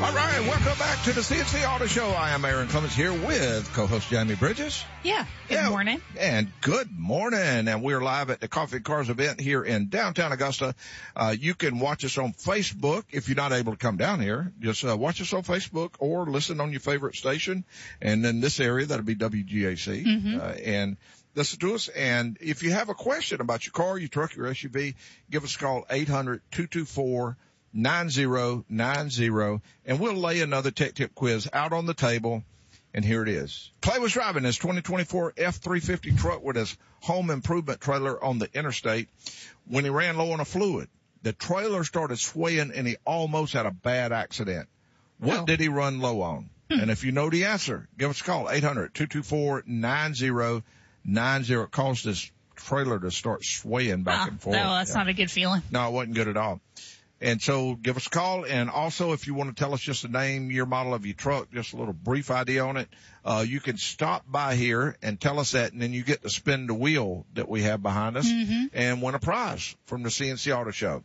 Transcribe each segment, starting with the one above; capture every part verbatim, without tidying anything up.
All right, welcome back to the C N C Auto Show. I am Aaron Clemens here with co-host Jamie Bridges. Yeah, good yeah, morning. And good morning. And we're live at the Coffee and Cars event here in downtown Augusta. Uh, you can watch us on Facebook if you're not able to come down here. Just uh, watch us on Facebook or listen on your favorite station. And in this area, that'll be W G A C. Mm-hmm. Uh, and listen to us. And if you have a question about your car, your truck, your S U V, give us a call, eight hundred, two two four, nine zero nine zero, and we'll lay another tech tip quiz out on the table. And here it is. Clay was driving his twenty twenty-four F three fifty truck with his home improvement trailer on the interstate when he ran low on a fluid. The trailer started swaying and he almost had a bad accident. What oh. did he run low on? Hmm. And if you know the answer, give us a call, eight hundred, two two four, nine zero nine zero. It caused this trailer to start swaying back oh, and forth. No, that's yeah. not a good feeling. No, it wasn't good at all. And so give us a call. And also, if you want to tell us just the name, year, model of your truck, just a little brief idea on it, uh, you can stop by here and tell us that, and then you get to spin the wheel that we have behind us mm-hmm. and win a prize from the C N C Auto Show.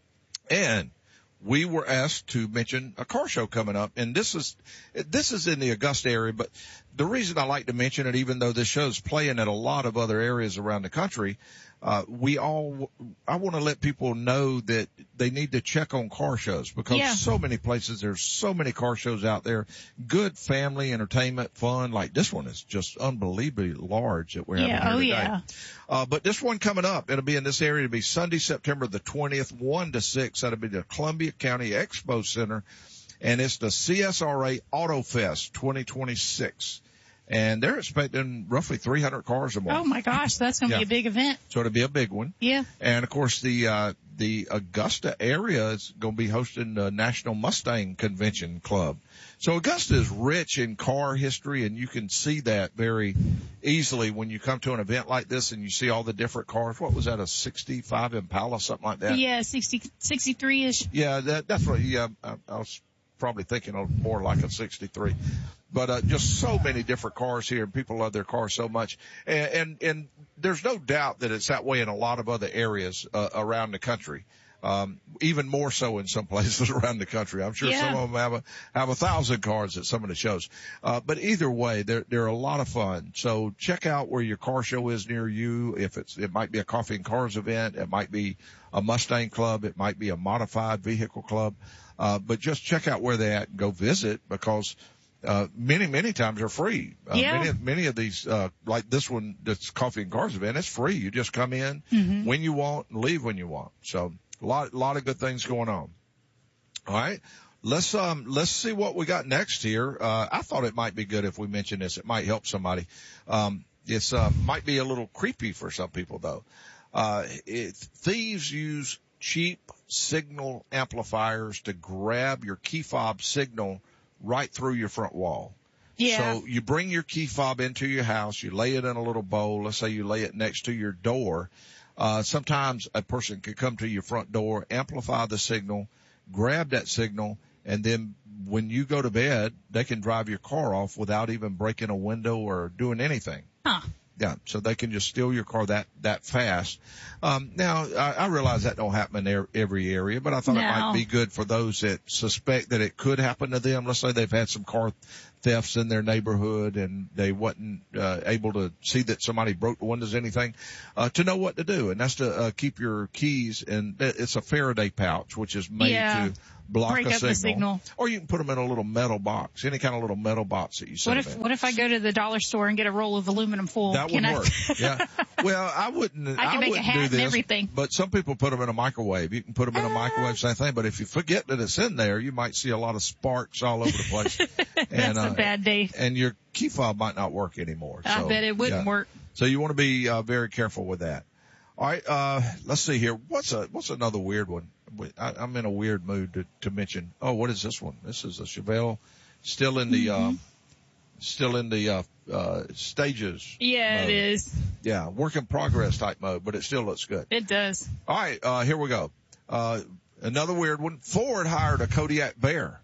And we were asked to mention a car show coming up, and this is this is in the Augusta area, but the reason I like to mention it, even though this show's playing at a lot of other areas around the country, uh, we all, I want to let people know that they need to check on car shows because yeah. so many places, there's so many car shows out there, good family entertainment, fun, like this one is just unbelievably large that we're yeah, having here oh, today. Yeah. Uh, but this one coming up, it'll be in this area. It'll be Sunday, September the twentieth, one to six. That'll be the Columbia County Expo Center. And it's the C S R A Auto Fest twenty twenty-six. And they're expecting roughly three hundred cars or more. Oh my gosh, that's going to yeah. be a big event. So it'll be a big one. Yeah. And of course the, uh, the Augusta area is going to be hosting the National Mustang Convention Club. So Augusta is rich in car history, and you can see that very easily when you come to an event like this and you see all the different cars. What was that, a sixty-five Impala, something like that? Yeah, sixty, sixty-three-ish. Yeah, that, that's right. Yeah, I, I was probably thinking of more like a sixty-three. But, uh, just so many different cars here, and people love their cars so much. And, and, and there's no doubt that it's that way in a lot of other areas, uh, around the country. Um, even more so in some places around the country. I'm sure yeah. some of them have a, have a thousand cars at some of the shows. Uh, but either way, they're, they're a lot of fun. So check out where your car show is near you. If it's, it might be a Coffee and Cars event. It might be a Mustang club. It might be a modified vehicle club. Uh, but just check out where they're at and go visit because, uh, many, many times are free. Uh, yeah. many, many of these, uh, like this one, this Coffee and Cars event, it's free. You just come in mm-hmm. when you want and leave when you want. So, A lot, lot of good things going on. All right. Let's, um, let's see what we got next here. Uh, I thought it might be good if we mention this. It might help somebody. Um, it's, uh, might be a little creepy for some people though. Uh, it, thieves use cheap signal amplifiers to grab your key fob signal right through your front wall. Yeah. So you bring your key fob into your house, you lay it in a little bowl. Let's say you lay it next to your door. Uh, sometimes a person could come to your front door, amplify the signal, grab that signal, and then when you go to bed, they can drive your car off without even breaking a window or doing anything. Huh. Yeah, so they can just steal your car that, that fast. Um, now, I, I realize that don't happen in every area, but I thought no. it might be good for those that suspect that it could happen to them. Let's say they've had some car thefts in their neighborhood and they wasn't, uh, able to see that somebody broke the windows or anything, uh, to know what to do. And that's to, uh, keep your keys, and it's a Faraday pouch, which is made yeah. to block Break a up signal. the signal. Or you can put them in a little metal box, any kind of little metal box that you set What them if, in. what if I go to the dollar store and get a roll of aluminum foil? That Can would I? work. Yeah. Well, I wouldn't, I can I make a wouldn't hat do and this, everything. but some people put them in a microwave. You can put them in a microwave, same thing, but if you forget that it's in there, you might see a lot of sparks all over the place. That's and, uh, a bad day. And your key fob might not work anymore. I so, bet it wouldn't yeah. work. So you want to be, uh, very careful with that. All right, uh, let's see here. What's a, what's another weird one? I, I'm in a weird mood to, to mention. Oh, what is this one? This is a Chevelle, still in the, mm-hmm. uh, still in the, uh, uh, stages. Yeah, mode. it is. Yeah, work in progress type mode, but it still looks good. It does. All right, uh, here we go. Uh, another weird one. Ford hired a Kodiak Bear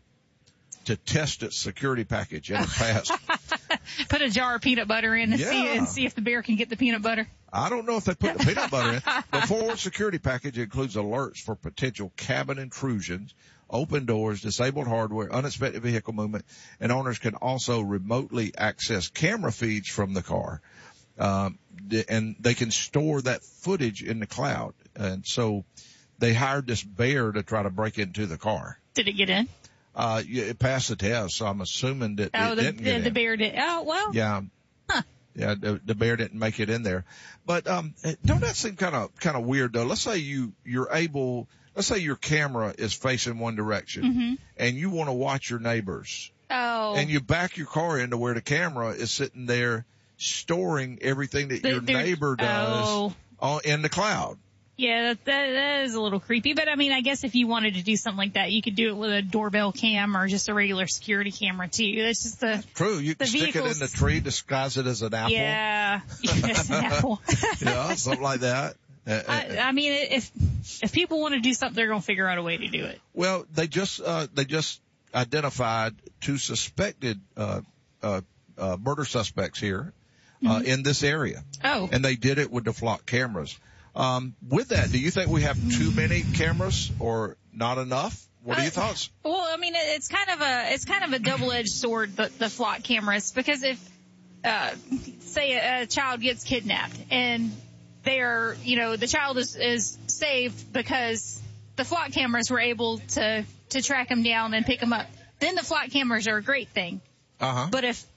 to test its security package in the past. Put a jar of peanut butter in and Yeah. see and see if the bear can get the peanut butter. I don't know if they put the peanut butter in. The Ford security package includes alerts for potential cabin intrusions, open doors, disabled hardware, unexpected vehicle movement, and owners can also remotely access camera feeds from the car. Um, and they can store that footage in the cloud. And so they hired this bear to try to break into the car. Did it get in? Uh, yeah, it passed the test, so I'm assuming that oh, it the, didn't get the, the in. bear did. Oh, well. Yeah. Huh. Yeah, the, the bear didn't make it in there. But, um, don't that seem kind of, kind of weird though? Let's say you, you're able, let's say your camera is facing one direction mm-hmm. and you want to watch your neighbors. Oh. And you back your car into where the camera is sitting there storing everything that They're, your neighbor does oh. on, in the cloud. Yeah, that, that, that is a little creepy. But I mean, I guess if you wanted to do something like that, you could do it with a doorbell cam or just a regular security camera too. That's just the True. You can stick vehicles. it in the tree, disguise it as an apple. Yeah, it's an apple. Yeah, something like that. Uh, I, I mean, if if people want to do something, they're gonna figure out a way to do it. Well, they just uh, they just identified two suspected uh, uh, uh, murder suspects here uh, mm-hmm. in this area. Oh, and they did it with the flock cameras. Um, with that, do you think we have too many cameras or not enough? What are your thoughts? Uh, well, I mean, it's kind of a it's kind of a double-edged sword, the, the flock cameras, because if uh, say a, a child gets kidnapped and they're, you know, the child is, is saved because the flock cameras were able to to track them down and pick them up, then the flock cameras are a great thing. Uh huh. But if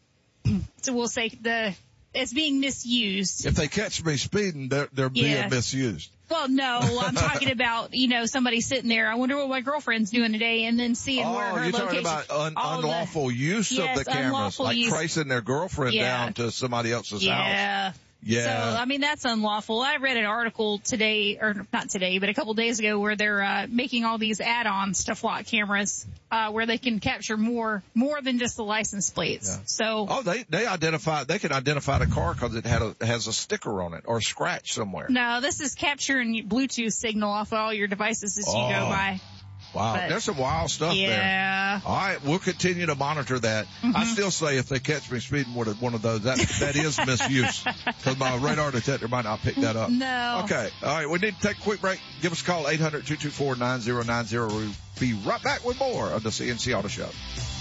so, we'll say the it's being misused. If they catch me speeding, they're, they're yeah. being misused. Well, no, I'm talking about, you know, somebody sitting there. I wonder what my girlfriend's doing today, and then seeing oh, where her you're location. talking about un- all unlawful the, use yes, of the cameras, like use. tracing their girlfriend yeah. down to somebody else's yeah. house. Yeah. Yeah. So, I mean, that's unlawful. I read an article today, or not today, but a couple days ago, where they're uh, making all these add-ons to flock cameras, uh, where they can capture more, more than just the license plates. Yeah. So. Oh, they, they identify, they can identify the car because it had a, has a sticker on it or a scratch somewhere. No, this is capturing Bluetooth signal off of all your devices as you oh. go by. Wow, But, there's some wild stuff yeah. there. Yeah. All right, we'll continue to monitor that. Mm-hmm. I still say if they catch me speeding with one of those, that that is misuse because my radar detector might not pick that up. No. Okay. All right, we need to take a quick break. Give us a call, eight hundred, two two four, nine zero nine zero. We'll be right back with more of the C N C Auto Show.